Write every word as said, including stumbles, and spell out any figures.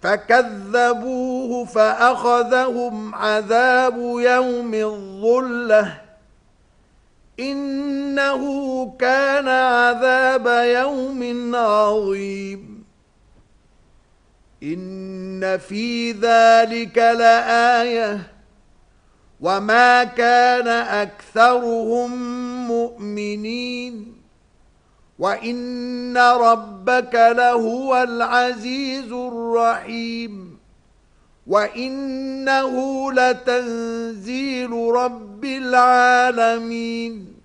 فكذبوه فأخذهم عذاب يوم الظلة إنه كان عذاب يوم عظيم إن في ذلك لآية وما كان أكثرهم مؤمنين وإن ربك لهو العزيز الرحيم وإنه لتنزيل رب العالمين